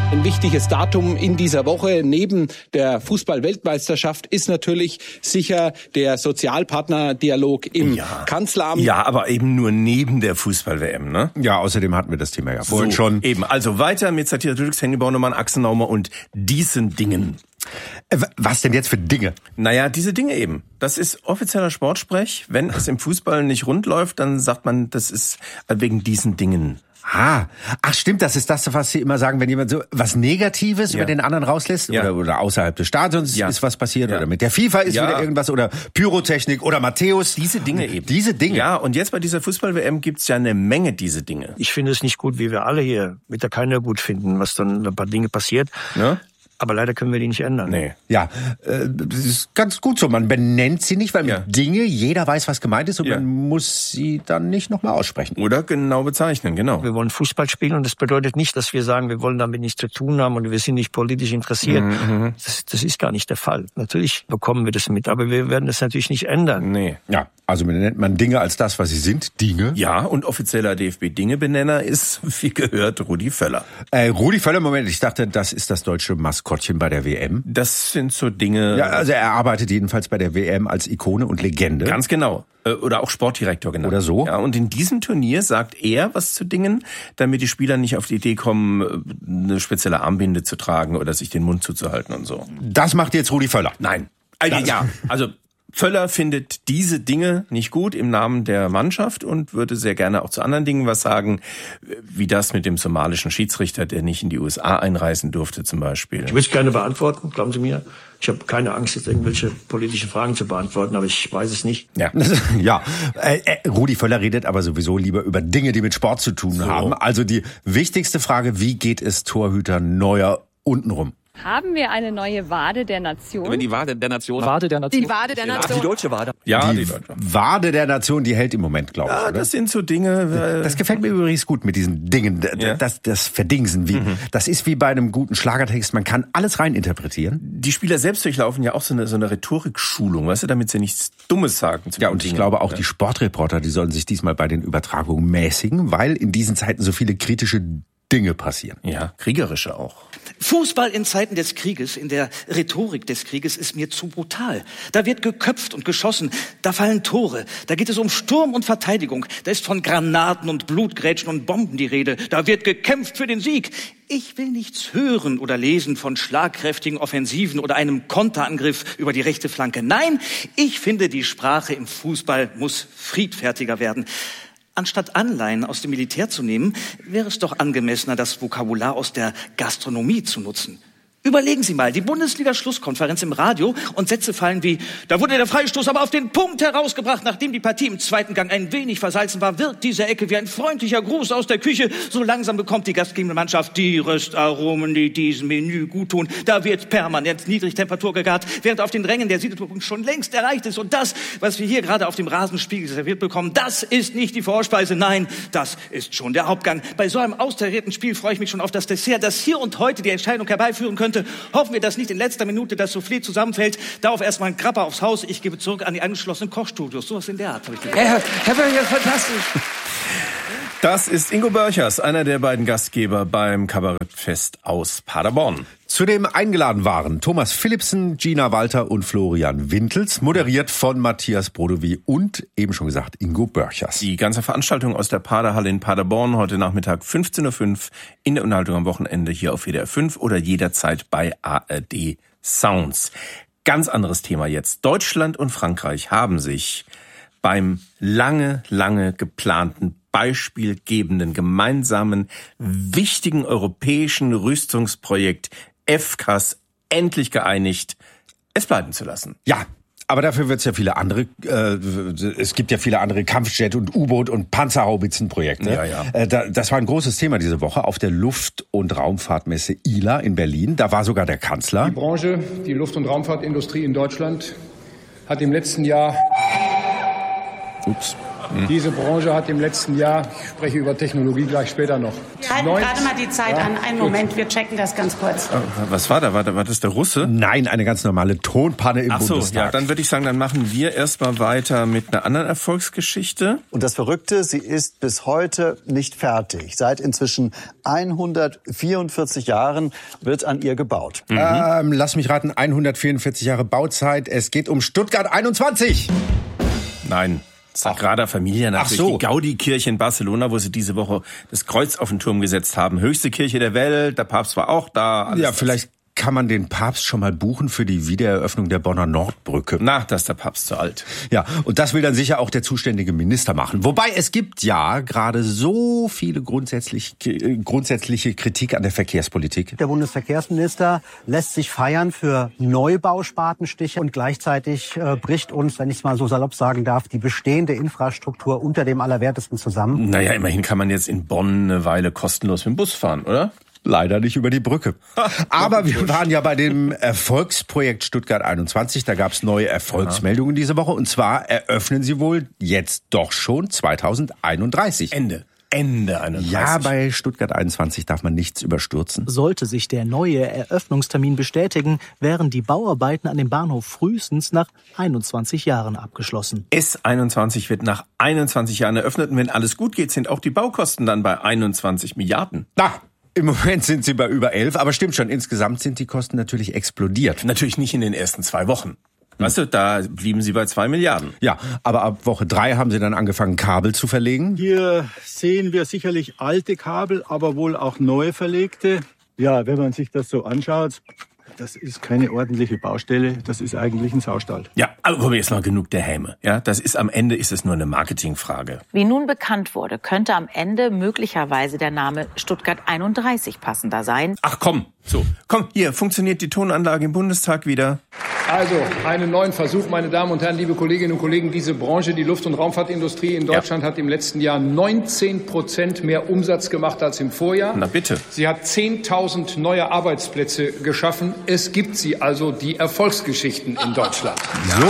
Ein wichtiges Datum in dieser Woche neben der Fußball-Weltmeisterschaft ist natürlich sicher der Sozialpartnerdialog im Kanzleramt. Ja, aber eben nur neben der Fußball-WM, ne? Ja, außerdem hatten wir das Thema ja vorhin schon. Eben, also weiter mit Satira Tüdix, Henry Bornemann, Axel Naumer und diesen Dingen. Was denn jetzt für Dinge? Naja, diese Dinge eben. Das ist offizieller Sportsprech. Wenn es im Fußball nicht rund läuft, dann sagt man, das ist wegen diesen Dingen. Ach stimmt, das ist das, was Sie immer sagen, wenn jemand so was Negatives über den anderen rauslässt oder außerhalb des Stadions ist was passiert oder mit der FIFA ist wieder irgendwas oder Pyrotechnik oder Matthäus. Diese Dinge eben. Diese Dinge. Ja, und jetzt bei dieser Fußball-WM gibt's ja eine Menge diese Dinge. Ich finde es nicht gut, wie wir alle hier, wird ja keiner gut finden, was dann ein paar Dinge passiert. Ja? Aber leider können wir die nicht ändern. Nee. Ja, das ist ganz gut so. Man benennt sie nicht, weil mit Dinge, jeder weiß, was gemeint ist und man muss sie dann nicht nochmal aussprechen. Oder genau bezeichnen, genau. Wir wollen Fußball spielen und das bedeutet nicht, dass wir sagen, wir wollen damit nichts zu tun haben und wir sind nicht politisch interessiert. Das ist gar nicht der Fall. Natürlich bekommen wir das mit, aber wir werden das natürlich nicht ändern. Nee. Ja, also nennt man Dinge als das, was sie sind, Dinge. Ja, und offizieller DFB-Dinge-Benenner ist, wie gehört, Rudi Völler. Rudi Völler, Moment, ich dachte, das ist das deutsche Maskottchen bei der WM. Das sind so Dinge... Ja, also er arbeitet jedenfalls bei der WM als Ikone und Legende. Ganz genau. Oder auch Sportdirektor genannt. Oder so. Ja, und in diesem Turnier sagt er was zu Dingen, damit die Spieler nicht auf die Idee kommen, eine spezielle Armbinde zu tragen oder sich den Mund zuzuhalten und so. Das macht jetzt Rudi Völler? Nein. Also Völler findet diese Dinge nicht gut im Namen der Mannschaft und würde sehr gerne auch zu anderen Dingen was sagen, wie das mit dem somalischen Schiedsrichter, der nicht in die USA einreisen durfte zum Beispiel. Ich will es gerne beantworten, glauben Sie mir. Ich habe keine Angst, jetzt irgendwelche politischen Fragen zu beantworten, aber ich weiß es nicht. Ja, Rudi Völler redet aber sowieso lieber über Dinge, die mit Sport zu tun haben. Also die wichtigste Frage, wie geht es Torhüter Neuer untenrum? Haben wir eine neue Wade der Nation? Wenn die Wade der Nation. Die Wade der Nation. Die deutsche Wade. Ja, die Wade der Nation, die hält im Moment, glaube ich. Ja, das sind so Dinge. Das gefällt mir übrigens gut mit diesen Dingen. Das Verdingsen. Das ist wie bei einem guten Schlagertext. Man kann alles reininterpretieren. Die Spieler selbst durchlaufen ja auch so eine Rhetorikschulung, weißt du, damit sie nichts Dummes sagen. Ja, und ich glaube auch die Sportreporter, die sollen sich diesmal bei den Übertragungen mäßigen, weil in diesen Zeiten so viele kritische Dinge passieren. Ja, kriegerische auch. Fußball in Zeiten des Krieges, in der Rhetorik des Krieges, ist mir zu brutal. Da wird geköpft und geschossen, da fallen Tore, da geht es um Sturm und Verteidigung, da ist von Granaten und Blutgrätschen und Bomben die Rede, da wird gekämpft für den Sieg. Ich will nichts hören oder lesen von schlagkräftigen Offensiven oder einem Konterangriff über die rechte Flanke. Nein, ich finde, die Sprache im Fußball muss friedfertiger werden. Anstatt Anleihen aus dem Militär zu nehmen, wäre es doch angemessener, das Vokabular aus der Gastronomie zu nutzen. Überlegen Sie mal, die Bundesliga-Schlusskonferenz im Radio und Sätze fallen wie: Da wurde der Freistoß aber auf den Punkt herausgebracht, nachdem die Partie im zweiten Gang ein wenig versalzen war, wirkt diese Ecke wie ein freundlicher Gruß aus der Küche. So langsam bekommt die gastgebende Mannschaft die Röstaromen, die diesem Menü guttun. Da wird permanent Niedrigtemperatur gegart, während auf den Rängen der Siedepunkt schon längst erreicht ist. Und das, was wir hier gerade auf dem Rasenspiegel serviert bekommen, das ist nicht die Vorspeise, nein, das ist schon der Hauptgang. Bei so einem austarierten Spiel freue ich mich schon auf das Dessert, das hier und heute die Entscheidung herbeiführen könnte. Hoffen wir, dass nicht in letzter Minute das Soufflé zusammenfällt. Darauf erstmal ein Krapper aufs Haus. Ich gebe zurück an die angeschlossenen Kochstudios. Sowas in der Art habe ich gedacht. Herr Böhringer, fantastisch. Das ist Ingo Börchers, einer der beiden Gastgeber beim Kabarettfest aus Paderborn. Zudem eingeladen waren Thomas Philipsen, Gina Walter und Florian Wintels, moderiert von Matthias Brodowy und eben schon gesagt Ingo Börchers. Die ganze Veranstaltung aus der Paderhalle in Paderborn heute Nachmittag 15.05 Uhr in der Unterhaltung am Wochenende hier auf WDR 5 oder jederzeit bei ARD Sounds. Ganz anderes Thema jetzt. Deutschland und Frankreich haben sich beim lange geplanten, beispielgebenden, gemeinsamen, wichtigen europäischen Rüstungsprojekt FCAS endlich geeinigt, es bleiben zu lassen. Ja, aber dafür wird es ja viele andere, es gibt ja viele andere Kampfjet- und U-Boot- und Panzerhaubitzenprojekte. Ja. Das war ein großes Thema diese Woche auf der Luft- und Raumfahrtmesse ILA in Berlin. Da war sogar der Kanzler. Die Branche, die Luft- und Raumfahrtindustrie in Deutschland hat im letzten Jahr Diese Branche hat im letzten Jahr, ich spreche über Technologie gleich später noch. Wir halten gerade mal die Zeit an. Einen Moment, wir checken das ganz kurz. Was war da? War das der Russe? Nein, eine ganz normale Tonpanne im Bundestag. Ja, dann würde ich sagen, dann machen wir erstmal weiter mit einer anderen Erfolgsgeschichte. Und das Verrückte, sie ist bis heute nicht fertig. Seit inzwischen 144 Jahren wird an ihr gebaut. Lass mich raten, 144 Jahre Bauzeit. Es geht um Stuttgart 21. Nein. Sagrada Familia, natürlich die Gaudi-Kirche in Barcelona, wo sie diese Woche das Kreuz auf den Turm gesetzt haben. Höchste Kirche der Welt, der Papst war auch da. Ja, vielleicht kann man den Papst schon mal buchen für die Wiedereröffnung der Bonner Nordbrücke. Na, da ist der Papst zu alt. Ja, und das will dann sicher auch der zuständige Minister machen. Wobei es gibt ja gerade so viele grundsätzliche Kritik an der Verkehrspolitik. Der Bundesverkehrsminister lässt sich feiern für Neubauspatenstiche und gleichzeitig bricht uns, wenn ich es mal so salopp sagen darf, die bestehende Infrastruktur unter dem Allerwertesten zusammen. Naja, immerhin kann man jetzt in Bonn eine Weile kostenlos mit dem Bus fahren, oder? Leider nicht über die Brücke. Aber wir waren ja bei dem Erfolgsprojekt Stuttgart 21. Da gab es neue Erfolgsmeldungen diese Woche. Und zwar eröffnen sie wohl jetzt doch schon 2031. Ende 31. Ja, bei Stuttgart 21 darf man nichts überstürzen. Sollte sich der neue Eröffnungstermin bestätigen, wären die Bauarbeiten an dem Bahnhof frühestens nach 21 Jahren abgeschlossen. S21 wird nach 21 Jahren eröffnet. Und wenn alles gut geht, sind auch die Baukosten dann bei 21 Milliarden. Im Moment sind sie bei über 11, aber stimmt schon, insgesamt sind die Kosten natürlich explodiert. Natürlich nicht in den ersten 2 Wochen. Weißt du, da blieben sie bei 2 Milliarden. Ja, aber ab Woche 3 haben sie dann angefangen, Kabel zu verlegen. Hier sehen wir sicherlich alte Kabel, aber wohl auch neu verlegte. Ja, wenn man sich das so anschaut, das ist keine ordentliche Baustelle, das ist eigentlich ein Saustall. Ja, aber jetzt mal genug der Häme. Ja, am Ende ist es nur eine Marketingfrage. Wie nun bekannt wurde, könnte am Ende möglicherweise der Name Stuttgart 31 passender sein. Ach komm, hier, funktioniert die Tonanlage im Bundestag wieder? Also, einen neuen Versuch, meine Damen und Herren, liebe Kolleginnen und Kollegen. Diese Branche, die Luft- und Raumfahrtindustrie in Deutschland, hat im letzten Jahr 19% mehr Umsatz gemacht als im Vorjahr. Na bitte. Sie hat 10.000 neue Arbeitsplätze geschaffen. Es gibt sie also, die Erfolgsgeschichten in Deutschland.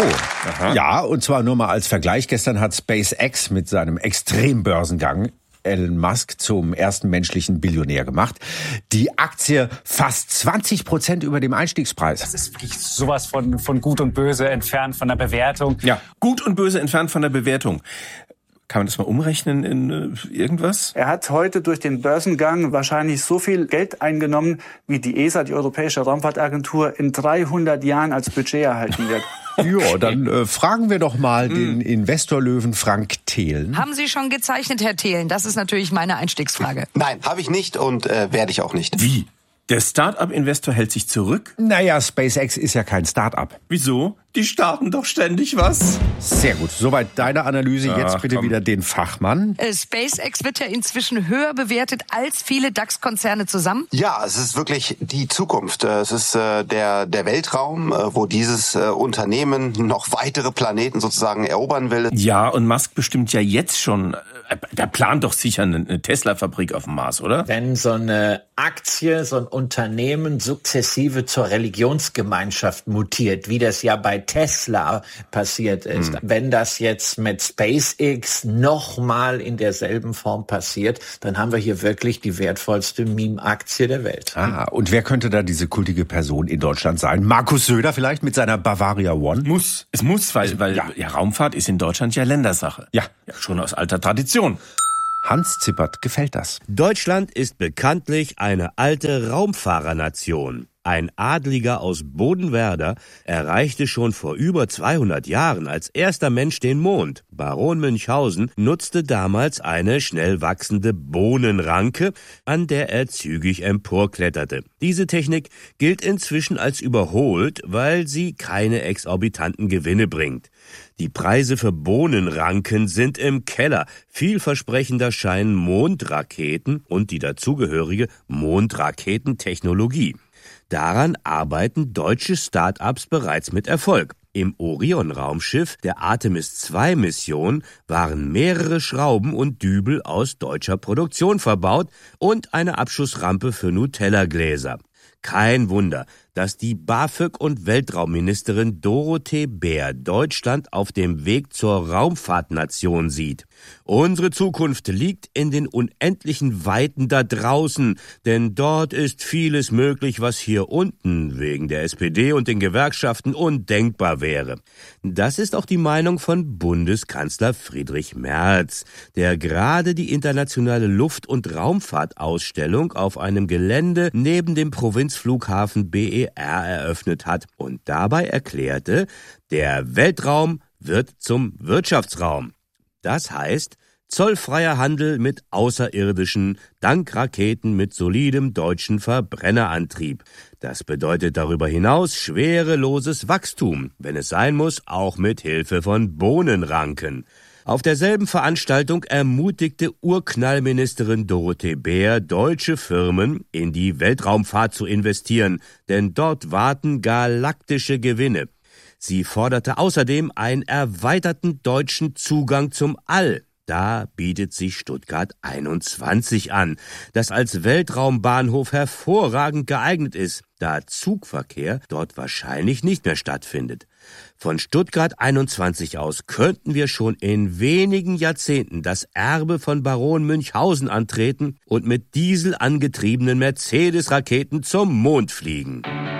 So, ja, und zwar nur mal als Vergleich. Gestern hat SpaceX mit seinem Extrembörsengang Elon Musk zum ersten menschlichen Billionär gemacht. Die Aktie fast 20% über dem Einstiegspreis. Das ist wirklich sowas von Gut und Böse entfernt von der Bewertung. Ja, Gut und Böse entfernt von der Bewertung. Kann man das mal umrechnen in irgendwas? Er hat heute durch den Börsengang wahrscheinlich so viel Geld eingenommen, wie die ESA, die Europäische Raumfahrtagentur, in 300 Jahren als Budget erhalten wird. Ja, dann fragen wir doch mal den Investorlöwen Frank Thelen. Haben Sie schon gezeichnet, Herr Thelen? Das ist natürlich meine Einstiegsfrage. Nein, habe ich nicht und werde ich auch nicht. Wie? Der Start-up-Investor hält sich zurück? Naja, SpaceX ist ja kein Start-up. Wieso? Die starten doch ständig was. Sehr gut. Soweit deine Analyse. Jetzt bitte wieder den Fachmann. SpaceX wird ja inzwischen höher bewertet als viele DAX-Konzerne zusammen. Ja, es ist wirklich die Zukunft. Es ist der Weltraum, wo dieses Unternehmen noch weitere Planeten sozusagen erobern will. Ja, und Musk bestimmt ja jetzt schon, der plant doch sicher eine Tesla-Fabrik auf dem Mars, oder? Wenn so eine Aktie, so ein Unternehmen sukzessive zur Religionsgemeinschaft mutiert, wie das ja bei Tesla passiert ist. Wenn das jetzt mit SpaceX nochmal in derselben Form passiert, dann haben wir hier wirklich die wertvollste Meme-Aktie der Welt. Und wer könnte da diese kultige Person in Deutschland sein? Markus Söder vielleicht mit seiner Bavaria One? Es muss, weil Raumfahrt ist in Deutschland ja Ländersache. Ja, schon aus alter Tradition. Hans Zippert gefällt das. Deutschland ist bekanntlich eine alte Raumfahrernation. Ein Adliger aus Bodenwerder erreichte schon vor über 200 Jahren als erster Mensch den Mond. Baron Münchhausen nutzte damals eine schnell wachsende Bohnenranke, an der er zügig emporkletterte. Diese Technik gilt inzwischen als überholt, weil sie keine exorbitanten Gewinne bringt. Die Preise für Bohnenranken sind im Keller. Vielversprechender scheinen Mondraketen und die dazugehörige Mondraketentechnologie. Daran arbeiten deutsche Start-ups bereits mit Erfolg. Im Orion-Raumschiff der Artemis-II-Mission waren mehrere Schrauben und Dübel aus deutscher Produktion verbaut und eine Abschussrampe für Nutella-Gläser. Kein Wunder, dass die BAföG- und Weltraumministerin Dorothee Bär Deutschland auf dem Weg zur Raumfahrtnation sieht. Unsere Zukunft liegt in den unendlichen Weiten da draußen, denn dort ist vieles möglich, was hier unten wegen der SPD und den Gewerkschaften undenkbar wäre. Das ist auch die Meinung von Bundeskanzler Friedrich Merz, der gerade die internationale Luft- und Raumfahrtausstellung auf einem Gelände neben dem Provinzflughafen BER eröffnet hat und dabei erklärte, der Weltraum wird zum Wirtschaftsraum. Das heißt, zollfreier Handel mit Außerirdischen, dank Raketen mit solidem deutschen Verbrennerantrieb. Das bedeutet darüber hinaus schwereloses Wachstum, wenn es sein muss, auch mit Hilfe von Bohnenranken. Auf derselben Veranstaltung ermutigte Urknallministerin Dorothee Bär deutsche Firmen, in die Weltraumfahrt zu investieren, denn dort warten galaktische Gewinne. Sie forderte außerdem einen erweiterten deutschen Zugang zum All. Da bietet sich Stuttgart 21 an, das als Weltraumbahnhof hervorragend geeignet ist, da Zugverkehr dort wahrscheinlich nicht mehr stattfindet. Von Stuttgart 21 aus könnten wir schon in wenigen Jahrzehnten das Erbe von Baron Münchhausen antreten und mit Diesel angetriebenen Mercedes-Raketen zum Mond fliegen.